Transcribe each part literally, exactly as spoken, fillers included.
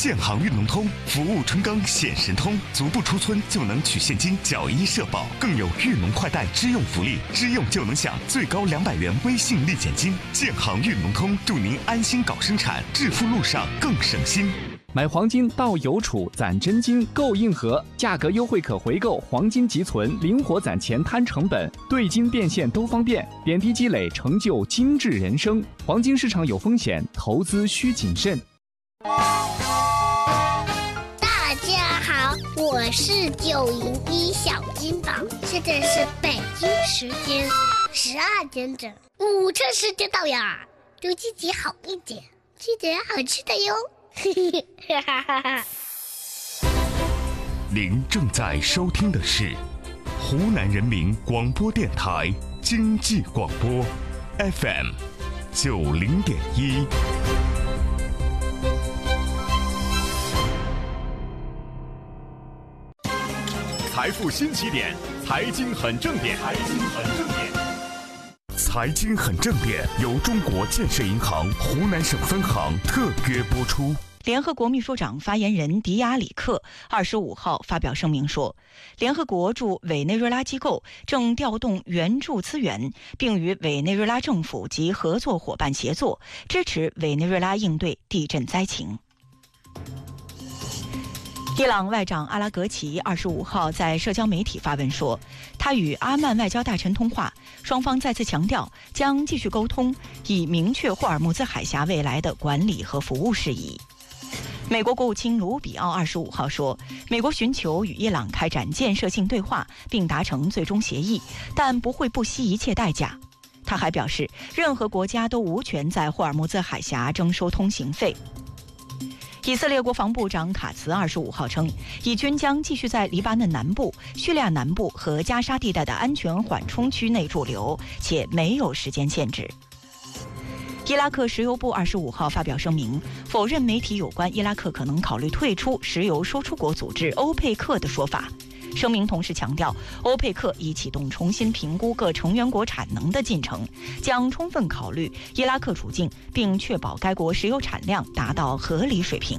建行运农通，服务春耕显神通，足不出村就能取现金缴医社保，更有运农快贷支用福利，支用就能享最高两百元微信立减金。建行运农通，祝您安心搞生产，致富路上更省心。 买黄金到邮储攒真金购硬核，价格优惠可回购，黄金集存，灵活攒钱摊成本，兑金变现都方便，点滴积累成就精致人生。黄金市场有风险，投资需谨慎。 大家好，我是九零一小金宝，现在是北京时间十二点整，午餐时间到呀，对自己好一点，记得好吃的哟。 您正在收听的是湖南人民广播电台经济广播 F M 九零点一。 财富新起点，财经很正点，财经很正点。 财经很正点由中国建设银行湖南省分行特约播出。 联合国秘书长发言人迪亚里克二十五号发表声明说，联合国驻委内瑞拉机构正调动援助资源，并与委内瑞拉政府及合作伙伴协作，支持委内瑞拉应对地震灾情。伊朗外长阿拉格齐二十五号在社交媒体发文说，他与阿曼外交大臣通话，双方再次强调将继续沟通，以明确霍尔木兹海峡未来的管理和服务事宜。美国国务卿卢比奥二十五号说，美国寻求与伊朗开展建设性对话，并达成最终协议，但不会不惜一切代价。他还表示，任何国家都无权在霍尔木兹海峡征收通行费。以色列国防部长卡茨二十五号称，以军将继续在黎巴嫩南部、叙利亚南部和加沙地带的安全缓冲区内驻留，且没有时间限制。伊拉克石油部二十五号发表声明，否认媒体有关伊拉克可能考虑退出石油输出国组织欧佩克的说法。声明同时强调，欧佩克已启动重新评估各成员国产能的进程，将充分考虑伊拉克处境，并确保该国石油产量达到合理水平。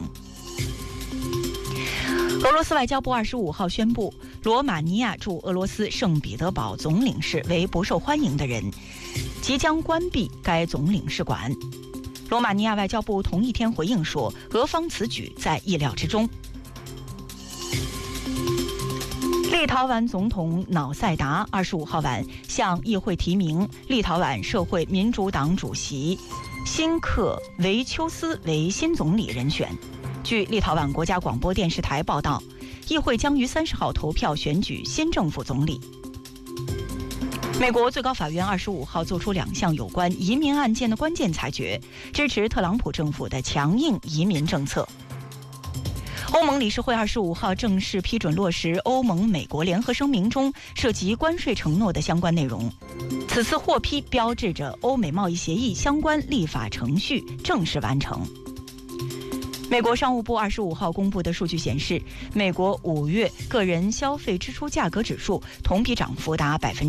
俄罗斯外交部二十五号宣布，罗马尼亚驻俄罗斯圣彼得堡总领事为不受欢迎的人，即将关闭该总领事馆。罗马尼亚外交部同一天回应说，俄方此举在意料之中。立陶宛总统瑙塞达二十五号晚向议会提名立陶宛社会民主党主席辛克维丘斯为新总理人选。据立陶宛国家广播电视台报道，议会将于三十号投票选举新政府总理。美国最高法院二十五号作出两项有关移民案件的关键裁决，支持特朗普政府的强硬移民政策。欧盟理事会二十五号正式批准落实欧盟美国联合声明中涉及关税承诺的相关内容。此次获批标志着欧美贸易协议相关立法程序正式完成。美国商务部二十五号公布的数据显示，美国五月个人消费支出价格指数同比涨幅达百分之